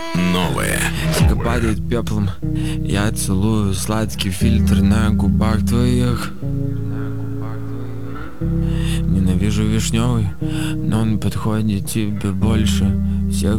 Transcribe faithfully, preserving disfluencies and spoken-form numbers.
Новое. Снега падает пеплом, я целую сладкий фильтр на губах твоих. Ненавижу вишневый, но он подходит тебе больше всех